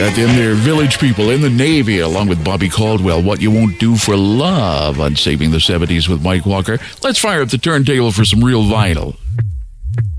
in their Village People in the Navy, along with Bobby Caldwell, What You Won't Do for Love on Saving the 70s with Mike Walker. Let's fire up the turntable for some real vinyl.